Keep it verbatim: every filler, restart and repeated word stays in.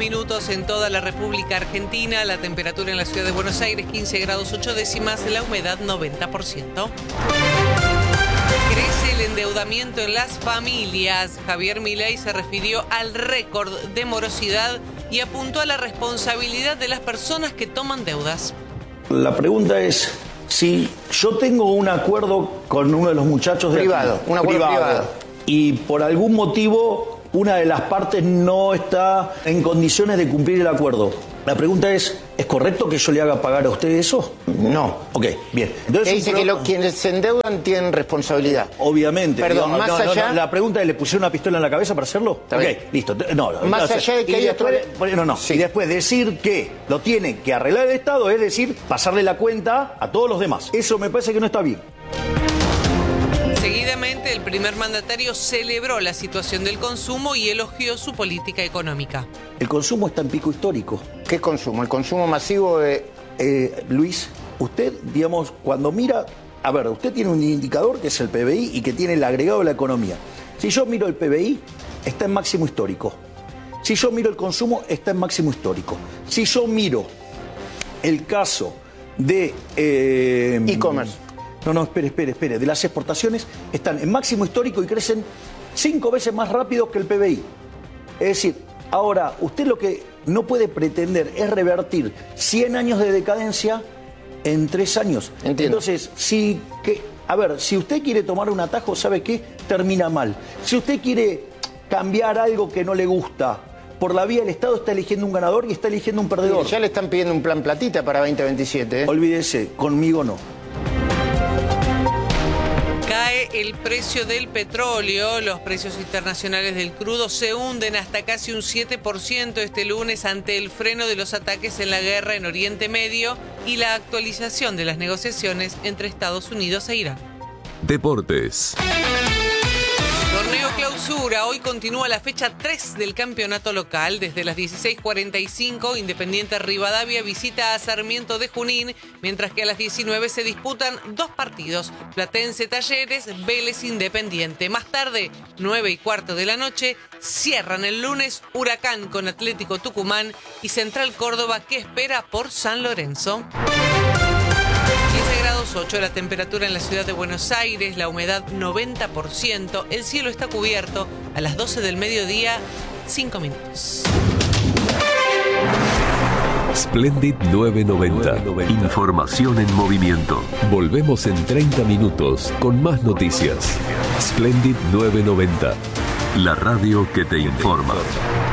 minutos en toda la República Argentina. La temperatura en la ciudad de Buenos Aires, quince grados ocho décimas, la humedad noventa por ciento. Crece el endeudamiento en las familias. Javier Milei se refirió al récord de morosidad y apuntó a la responsabilidad de las personas que toman deudas. La pregunta es, si yo tengo un acuerdo con uno de los muchachos de privado, aquí, un acuerdo privado, privado, y por algún motivo una de las partes no está en condiciones de cumplir el acuerdo, la pregunta es, ¿es correcto que yo le haga pagar a usted eso? No. Ok, bien. Entonces, que dice pro... que lo, quienes se endeudan tienen responsabilidad. Obviamente. Perdón, no, más no, allá... No, la pregunta es, ¿le pusieron una pistola en la cabeza para hacerlo? Está ok, bien. listo. No, más no, allá de que y hay después, otro... No, no. Sí. Y después decir que lo tiene que arreglar el Estado, es decir, pasarle la cuenta a todos los demás. Eso me parece que no está bien. Seguidamente, el primer mandatario celebró la situación del consumo y elogió su política económica. El consumo está en pico histórico. ¿Qué consumo? El consumo masivo de... Eh, Luis, usted, digamos, cuando mira... A ver, usted tiene un indicador que es el P B I y que tiene el agregado de la economía. Si yo miro el P B I, está en máximo histórico. Si yo miro el consumo, está en máximo histórico. Si yo miro el caso de... Eh, e-commerce. No, no, espere, espere, espere. De las exportaciones están en máximo histórico y crecen cinco veces más rápido que el P B I. Es decir, ahora, usted lo que no puede pretender es revertir cien años de decadencia en tres años. Entiendo. Entonces, si, que, a ver, si usted quiere tomar un atajo, ¿sabe qué? Termina mal. Si usted quiere cambiar algo que no le gusta, por la vía del Estado está eligiendo un ganador y está eligiendo un perdedor. Sí, ya le están pidiendo un plan platita para veinte veintisiete. ¿eh? Olvídese, conmigo no. Cae el precio del petróleo. Los precios internacionales del crudo se hunden hasta casi un siete por ciento este lunes ante el freno de los ataques en la guerra en Oriente Medio y la actualización de las negociaciones entre Estados Unidos e Irán. Deportes. Torneo Clausura. Hoy continúa la fecha tres del campeonato local. Desde las dieciséis cuarenta y cinco, Independiente Rivadavia visita a Sarmiento de Junín, mientras que a las diecinueve se disputan dos partidos. Platense Talleres, Vélez Independiente. Más tarde, nueve y cuarto de la noche, cierran el lunes Huracán con Atlético Tucumán y Central Córdoba, que espera por San Lorenzo. quince grados ocho la temperatura en la ciudad de Buenos Aires, la humedad noventa por ciento, el cielo está cubierto. A las doce del mediodía, cinco minutos. Splendid nueve noventa. Información en movimiento. Volvemos en treinta minutos con más noticias. Splendid nueve noventa. La radio que te informa.